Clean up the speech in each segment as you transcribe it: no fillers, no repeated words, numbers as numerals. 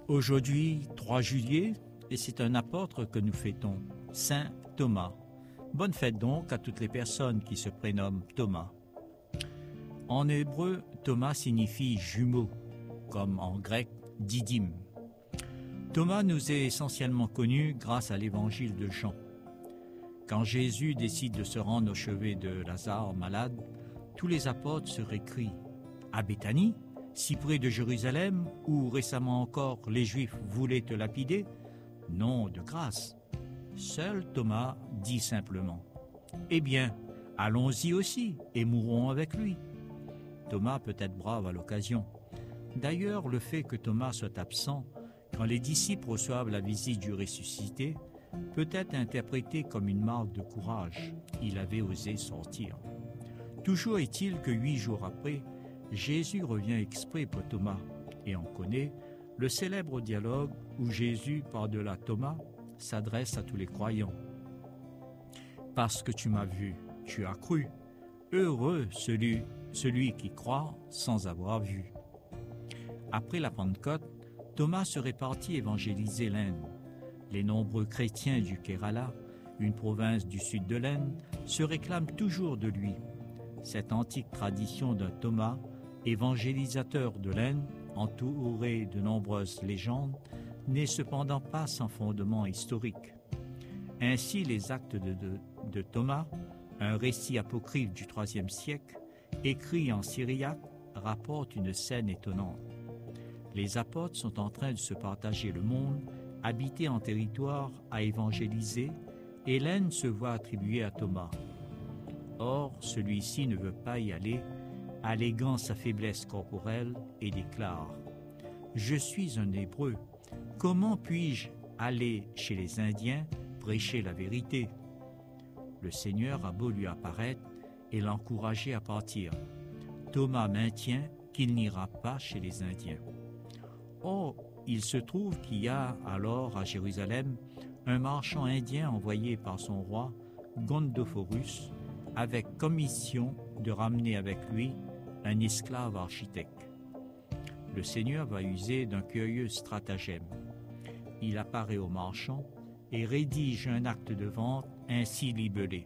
Aujourd'hui, 3 juillet, et c'est un apôtre que nous fêtons, Saint Thomas. Bonne fête donc à toutes les personnes qui se prénomment Thomas. En hébreu, Thomas signifie jumeau, comme en grec, didyme. Thomas nous est essentiellement connu grâce à l'évangile de Jean. Quand Jésus décide de se rendre au chevet de Lazare malade, tous les apôtres se récrient « À Béthanie, si près de Jérusalem, où récemment encore les Juifs voulaient te lapider ?» Non, de grâce. Seul Thomas dit simplement « Eh bien, allons-y aussi et mourrons avec lui. » Thomas peut être brave à l'occasion. D'ailleurs, le fait que Thomas soit absent quand les disciples reçoivent la visite du ressuscité peut être interprété comme une marque de courage. Il avait osé sortir. Toujours est-il que 8 jours après, Jésus revient exprès pour Thomas, et on connaît le célèbre dialogue où Jésus, par-delà Thomas, s'adresse à tous les croyants. « Parce que tu m'as vu, tu as cru. Heureux celui qui croit sans avoir vu. » Après la Pentecôte, Thomas serait parti évangéliser l'Inde. Les nombreux chrétiens du Kerala, une province du sud de l'Inde, se réclament toujours de lui. Cette antique tradition d'un Thomas, évangélisateur de l'Inde, entouré de nombreuses légendes, n'est cependant pas sans fondement historique. Ainsi, les actes de Thomas, un récit apocryphe du IIIe siècle, écrit en syriaque, rapportent une scène étonnante. Les apôtres sont en train de se partager le monde, habités en territoire à évangéliser, et l'Inde se voit attribuée à Thomas. Or, celui-ci ne veut pas y aller, alléguant sa faiblesse corporelle, et déclare « Je suis un Hébreu, comment puis-je aller chez les Indiens prêcher la vérité ?» Le Seigneur a beau lui apparaître et l'encourager à partir. Thomas maintient qu'il n'ira pas chez les Indiens. Or, il se trouve qu'il y a alors à Jérusalem un marchand indien envoyé par son roi, Gondoforus, avec commission de ramener avec lui un esclave architecte. Le Seigneur va user d'un curieux stratagème. Il apparaît au marchand et rédige un acte de vente ainsi libellé.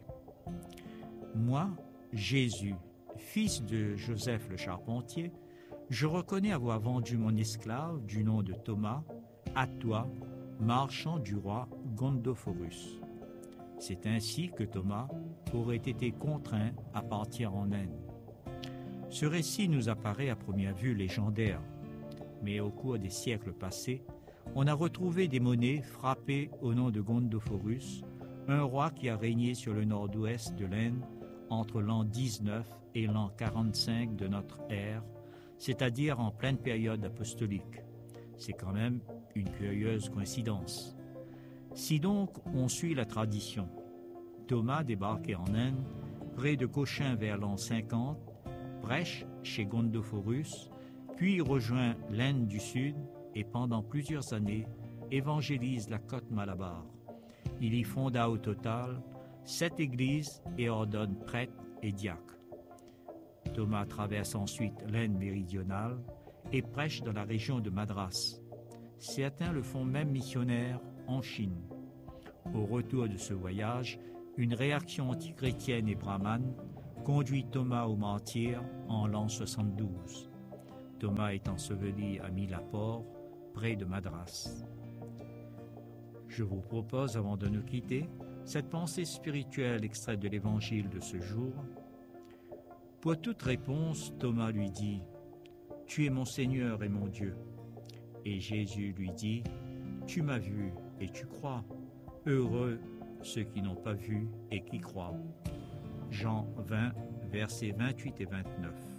« Moi, Jésus, fils de Joseph le charpentier, je reconnais avoir vendu mon esclave du nom de Thomas à toi, marchand du roi Gondoforus. » C'est ainsi que Thomas aurait été contraint à partir en Inde. Ce récit nous apparaît à première vue légendaire, mais au cours des siècles passés, on a retrouvé des monnaies frappées au nom de Gondoforus, un roi qui a régné sur le nord-ouest de l'Inde entre l'an 19 et l'an 45 de notre ère, c'est-à-dire en pleine période apostolique. C'est quand même une curieuse coïncidence. Si donc on suit la tradition, Thomas débarquait en Inde, près de Cochin vers l'an 50, prêche chez Gondoforus, puis rejoint l'Inde du Sud et pendant plusieurs années évangélise la côte Malabar. Il y fonda au total 7 églises et ordonne prêtres et diacres. Thomas traverse ensuite l'Inde méridionale et prêche dans la région de Madras. Certains le font même missionnaire en Chine. Au retour de ce voyage, une réaction antichrétienne et brahmane conduit Thomas au martyre en l'an 72. Thomas est enseveli à Mylapore, près de Madras. Je vous propose, avant de nous quitter, cette pensée spirituelle extraite de l'évangile de ce jour. Pour toute réponse, Thomas lui dit « Tu es mon Seigneur et mon Dieu. » Et Jésus lui dit « Tu m'as vu et tu crois. Heureux ceux qui n'ont pas vu et qui croient. » Jean 20, versets 28 et 29.